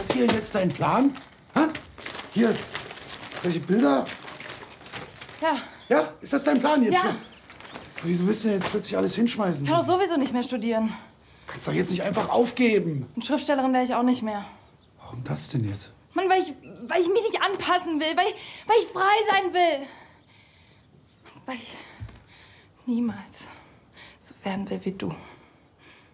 das hier jetzt dein Plan? Ha? Hier, solche Bilder? Ja. Ja, ist das dein Plan jetzt? Ja. Wieso willst du denn jetzt plötzlich alles hinschmeißen? Ich kann doch sowieso nicht mehr studieren. Kannst doch jetzt nicht einfach aufgeben. Und Schriftstellerin wäre ich auch nicht mehr. Warum das denn jetzt? Mann, weil ich mich nicht anpassen will, weil ich frei sein will. Weil ich niemals so werden will wie du.